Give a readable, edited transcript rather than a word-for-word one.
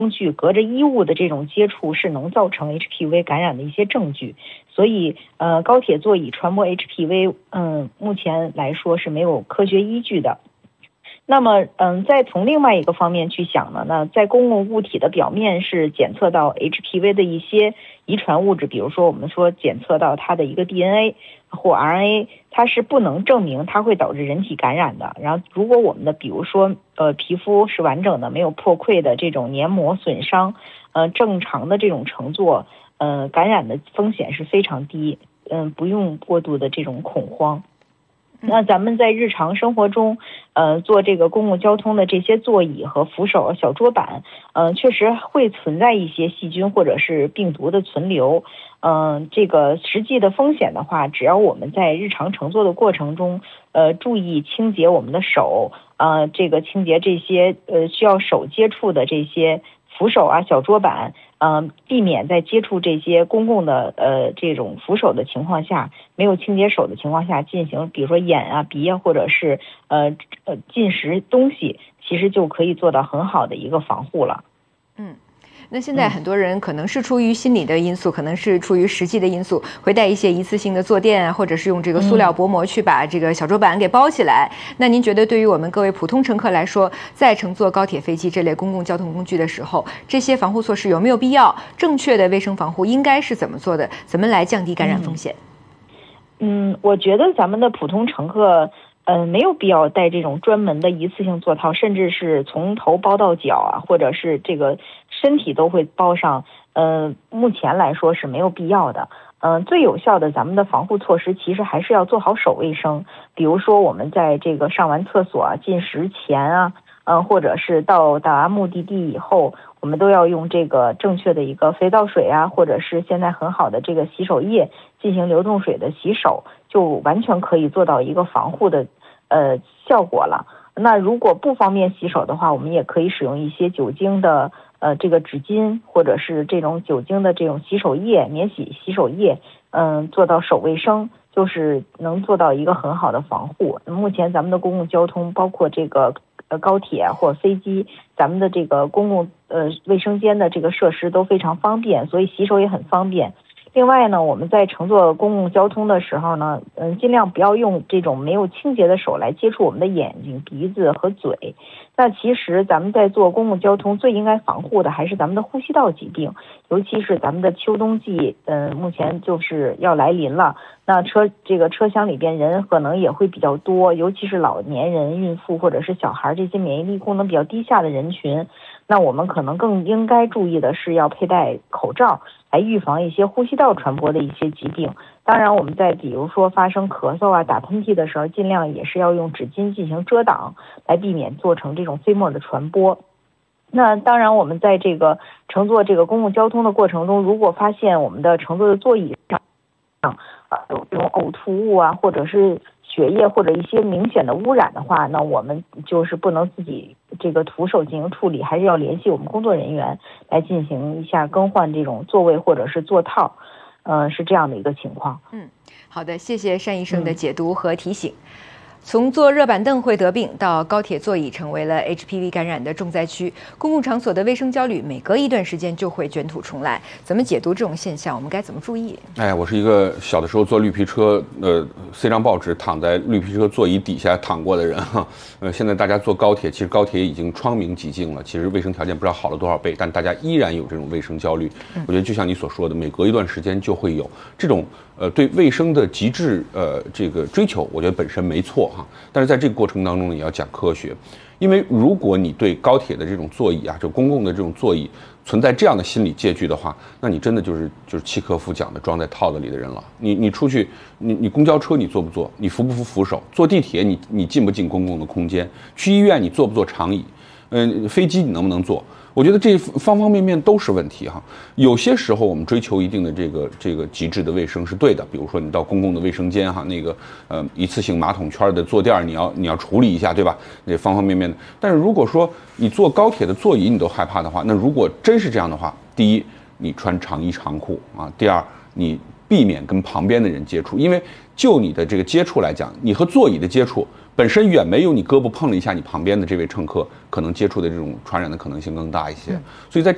工具隔着衣物的这种接触是能造成 HPV 感染的一些证据，所以高铁座椅传播 HPV，目前来说是没有科学依据的。那么，再从另外一个方面去想呢，那在公共物体的表面是检测到 HPV 的一些遗传物质，比如说我们说检测到它的一个 DNA 或 RNA， 它是不能证明它会导致人体感染的。然后，如果我们的比如说皮肤是完整的，没有破溃的这种黏膜损伤，正常的这种乘坐，感染的风险是非常低，不用过度的这种恐慌。那咱们在日常生活中，坐这个公共交通的这些座椅和扶手、小桌板，确实会存在一些细菌或者是病毒的存留。这个实际的风险的话，只要我们在日常乘坐的过程中，注意清洁我们的手，这个清洁这些需要手接触的这些扶手啊、小桌板，避免在接触这些公共的这种扶手的情况下，没有清洁手的情况下进行，比如说眼啊、鼻啊，或者是进食东西，其实就可以做到很好的一个防护了。 那现在很多人可能是出于心理的因素，可能是出于实际的因素，会带一些一次性的坐垫啊，或者是用这个塑料薄膜去把这个小桌板给包起来。那您觉得对于我们各位普通乘客来说，在乘坐高铁、飞机这类公共交通工具的时候，这些防护措施有没有必要？正确的卫生防护应该是怎么做的？怎么来降低感染风险？ 我觉得咱们的普通乘客没有必要带这种专门的一次性座套，甚至是从头包到脚啊，或者是这个身体都会包上，目前来说是没有必要的。最有效的咱们的防护措施其实还是要做好手卫生，比如说我们在这个上完厕所啊、进食前啊，或者是到达目的地以后，我们都要用这个正确的一个肥皂水啊，或者是现在很好的这个洗手液进行流动水的洗手，就完全可以做到一个防护的效果了。那如果不方便洗手的话，我们也可以使用一些酒精的这个纸巾，或者是这种酒精的这种洗手液、免洗洗手液，做到手卫生，就是能做到一个很好的防护。目前咱们的公共交通，包括这个高铁或飞机，咱们的这个公共卫生间的这个设施都非常方便，所以洗手也很方便。另外呢，我们在乘坐公共交通的时候呢，尽量不要用这种没有清洁的手来接触我们的眼睛、鼻子和嘴。那其实咱们在坐公共交通最应该防护的还是咱们的呼吸道疾病，尤其是咱们的秋冬季，目前就是要来临了。那这个车厢里边人可能也会比较多，尤其是老年人、孕妇或者是小孩这些免疫力功能比较低下的人群。那我们可能更应该注意的是要佩戴口罩，来预防一些呼吸道传播的一些疾病。当然我们在比如说发生咳嗽啊、打喷嚏的时候，尽量也是要用纸巾进行遮挡，来避免做成这种飞沫的传播。那当然我们在这个乘坐这个公共交通的过程中，如果发现我们的乘坐的座椅上有这种呕吐物啊，或者是血液或者一些明显的污染的话，那我们就是不能自己这个徒手进行处理，还是要联系我们工作人员来进行一下更换这种座位或者是座套，是这样的一个情况。 好的，谢谢单医生的解读和提醒。从坐热板凳会得病到高铁座椅成为了 HPV 感染的重灾区，公共场所的卫生焦虑每隔一段时间就会卷土重来。怎么解读这种现象？我们该怎么注意？ 我是一个小的时候坐绿皮车，塞张报纸躺在绿皮车座椅底下躺过的人哈。现在大家坐高铁，其实高铁已经窗明几净了，其实卫生条件不知道好了多少倍，但大家依然有这种卫生焦虑。我觉得就像你所说的，每隔一段时间就会有这种对卫生的极致这个追求，我觉得本身没错哈。但是在这个过程当中呢，也要讲科学，因为如果你对高铁的这种座椅啊，就公共的这种座椅存在这样的心理芥惧的话，那你真的就是契诃夫讲的装在套子里的人了。你出去，你公交车你坐不坐？你扶不扶扶手？坐地铁你进不进公共的空间？去医院你坐不坐长椅？飞机你能不能坐？我觉得这方方面面都是问题哈。有些时候我们追求一定的这个极致的卫生是对的，比如说你到公共的卫生间哈，那个一次性马桶圈的坐垫你要处理一下，对吧？那方方面面的。但是如果说你坐高铁的座椅你都害怕的话，那如果真是这样的话，第一，你穿长衣长裤啊；第二，你避免跟旁边的人接触，因为就你的这个接触来讲，你和座椅的接触本身远没有你胳膊碰了一下你旁边的这位乘客可能接触的这种传染的可能性更大一些。所以在